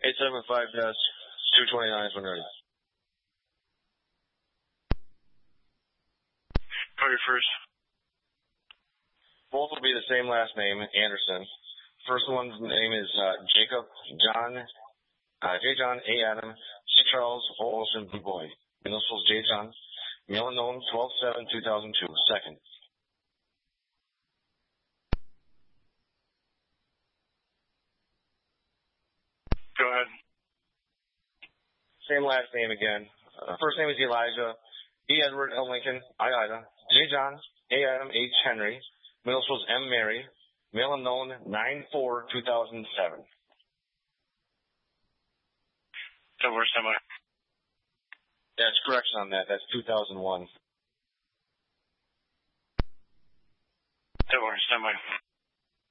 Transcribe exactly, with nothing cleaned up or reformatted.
eight seven five dash two twenty-nine is when ready. Call your first. Both will be the same last name, Anderson. First one's name is uh, Jacob John, uh, J. John A. Adam, C. Charles O. Olson B. Boy. Initials J. John. Mail unknown twelve seven two thousand two. Second. Go ahead. Same last name again. Uh, first name is Elijah. E. Edward L. Lincoln. I. Ida. J. John A. Adam H. Henry. Middle initials M. Mary. Mail unknown nine four two thousand seven. Delaware Semi. That's correction on that. That's two thousand one. Delaware Semi.